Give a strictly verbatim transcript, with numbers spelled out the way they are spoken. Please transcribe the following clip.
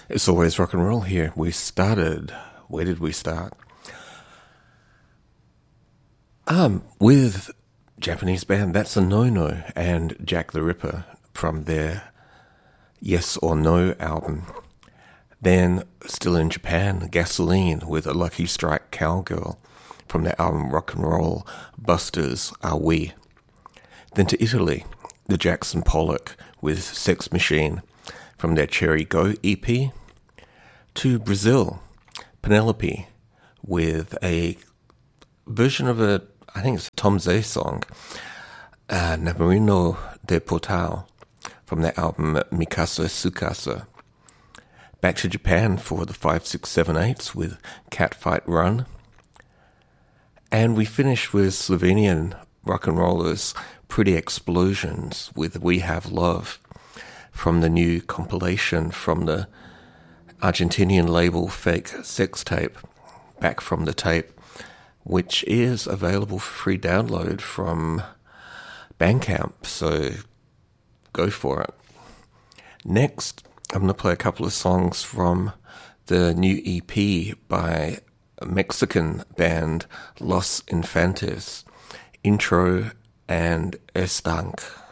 It's always rock and roll here. We started. Where did we start? Um, with Japanese band That's a No-No and Jack the Ripper from their Yes or No album. Then, still in Japan, Gasoline with A Lucky Strike Cowgirl from their album Rock and Roll Busters Are We. Then to Italy, the Jackson Pollock with Sex Machine from their Cherry Go E P. To Brazil, Penelope with a version of a, I think it's a Tom Zé song, uh, Namorino de Portal from their album Mikasa Sukasa. Back to Japan for the five six seven eights with Catfight Run. And we finish with Slovenian rock and rollers Pretty Explosions with We Have Love from the new compilation from the Argentinian label Fake Sex Tape, Back from the Tape, which is available for free download from Bandcamp, so go for it. Next, I'm going to play a couple of songs from the new E P by a Mexican band Los Infantes, Intro and Estanque.